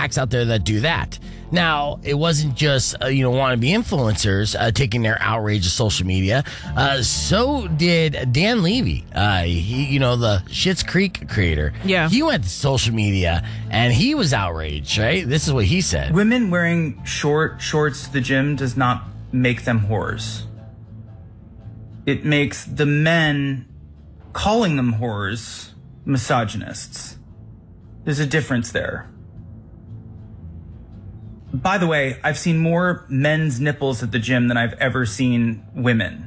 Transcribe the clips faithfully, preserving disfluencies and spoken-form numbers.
hacks out there that do that. Now, it wasn't just, uh, you know, wannabe influencers uh, taking their outrage to social media. Uh, so did Dan Levy, uh, he, you know, the Schitt's Creek creator. Yeah. He went to social media and he was outraged, right? This is what he said. Women wearing short shorts to the gym does not make them whores. It makes the men calling them whores misogynists. There's a difference there. By the way, I've seen more men's nipples at the gym than I've ever seen women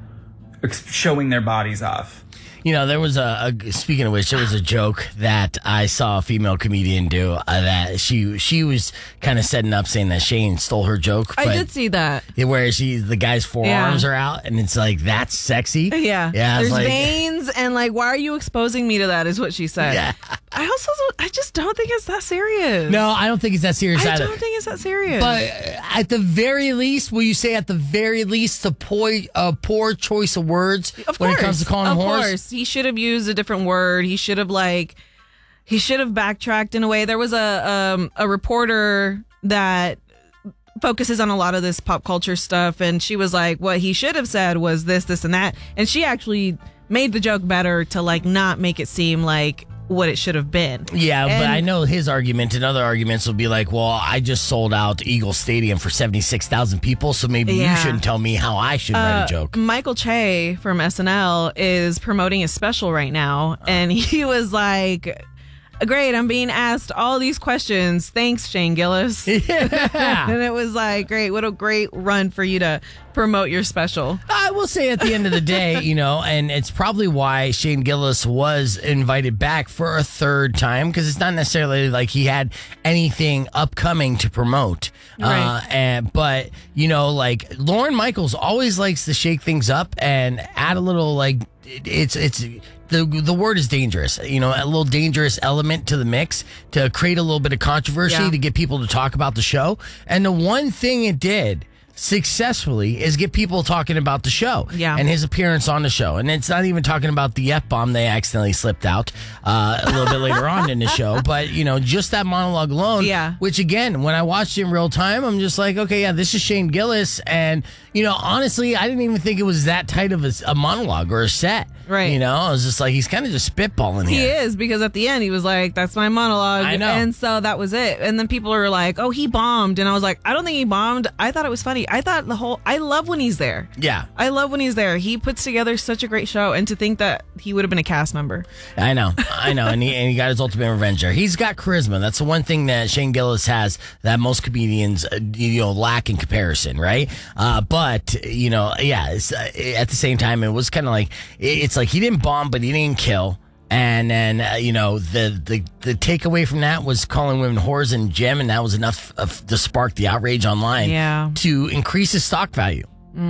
showing their bodies off. You know, there was a, a speaking of which, there was a joke that I saw a female comedian do uh, that she she was kind of setting up saying that Shane stole her joke. I but did see that. Where she, the guy's forearms Yeah. are out and it's like, that's sexy. Yeah. Yeah. I was There's like, veins and like, why are you exposing me to that is what she said. Yeah. I also, I just don't think it's that serious. No, I don't think it's that serious I either. don't think it's that serious. But at the very least, will you say at the very least a poor, a poor choice of words Of when course, it comes to calling of them whores? course, he should have used a different word. He should have like, he should have backtracked in a way. There was a um, a reporter that focuses on a lot of this pop culture stuff, and she was like, what he should have said was this, this, and that, and she actually made the joke better to like not make it seem like what it should have been. Yeah, And- but I know his argument and other arguments will be like, well, I just sold out Eagle Stadium for seventy-six thousand people, so maybe Yeah. you shouldn't tell me how I should write Uh, a joke. Michael Che from S N L is promoting a special right now, and he was like, great, I'm being asked all these questions. Thanks, Shane Gillis. Yeah. And it was like, great, what a great run for you to promote your special. I will say at the end of the day, you know, and it's probably why Shane Gillis was invited back for a third time, because it's not necessarily like he had anything upcoming to promote. Right. Uh, and, but, you know, like Lauren Michaels always likes to shake things up and add a little, like, it's, it's, the the word is dangerous, you know, a little dangerous element to the mix to create a little bit of controversy Yeah. to get people to talk about the show. And the one thing it did successfully is get people talking about the show Yeah. and his appearance on the show. And it's not even talking about the F-bomb they accidentally slipped out uh, a little bit later on in the show. But, you know, just that monologue alone, Yeah. which again, when I watched it in real time, I'm just like, okay, yeah, this is Shane Gillis. And, you know, honestly, I didn't even think it was that tight of a, a monologue or a set. Right. You know, I was just like, he's kind of just spitballing He here. is, because at the end he was like, that's my monologue. I know. And so that was it. And then people were like, oh, he bombed. And I was like, I don't think he bombed. I thought it was funny. I thought the whole, I love when he's there. Yeah. I love when he's there. He puts together such a great show. And to think that he would have been a cast member. I know, I know, and he, and he got his ultimate revenge there. He's got charisma. That's the one thing that Shane Gillis has that most comedians, uh, you know, lack in comparison, right? Uh, but you know, yeah, it's, uh, at the same time, it was kind of like it- it's like he didn't bomb, but he didn't kill. And then uh, you know the, the the takeaway from that was calling women whores in gym, and that was enough of, to spark the outrage online. Yeah. To increase his stock value.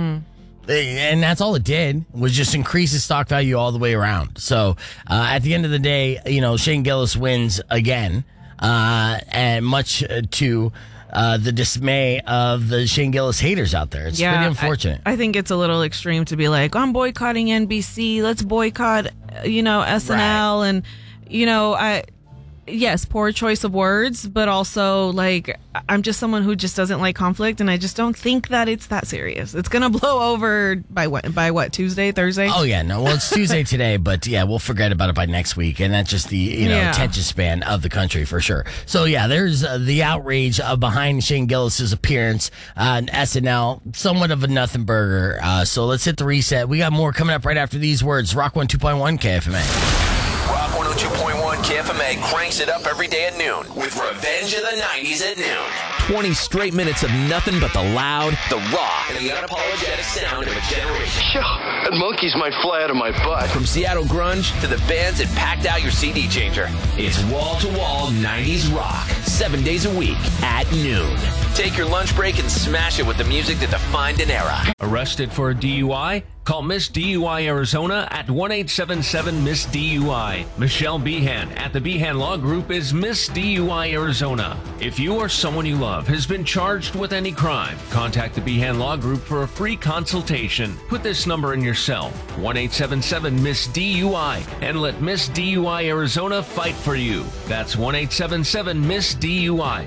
And that's all it did, was just increase his stock value all the way around. So uh, at the end of the day, you know, Shane Gillis wins again, uh, and much uh, to uh, the dismay of the Shane Gillis haters out there. It's pretty unfortunate. I, I think it's a little extreme to be like, I'm boycotting N B C. Let's boycott, uh, you know, S N L. And, you know, I, yes, poor choice of words, but also like, I'm just someone who just doesn't like conflict. And I just don't think that it's that serious. It's going to blow over by what, by what, Tuesday, Thursday? Oh, yeah. No, well, it's Tuesday today, but yeah, we'll forget about it by next week. And that's just the, you know, Yeah. attention span of the country for sure. So, yeah, there's uh, the outrage uh, behind Shane Gillis's appearance on S N L. Somewhat of a nothing burger. Uh, so let's hit the reset. We got more coming up right after these words. Rock one two point one K F M A. Rock one oh two point one K F M A cranks it up every day at noon with Revenge of the nineties at noon. twenty straight minutes of nothing but the loud, the raw, and the unapologetic sound of a generation. That monkey's might fly out of my butt. From Seattle grunge to the bands that packed out your C D changer, it's wall-to-wall nineties rock, seven days a week at noon. Take your lunch break and smash it with the music that defined an era. Arrested for a D U I? Call Miss D U I Arizona at one eight seven seven Miss D U I. Michelle Behan at the Behan Law Group is Miss D U I Arizona. If you or someone you love has been charged with any crime, contact the Behan Law Group for a free consultation. Put this number in your cell, one eight seven seven Miss D U I, and let Miss D U I Arizona fight for you. That's one eight seven seven Miss D U I.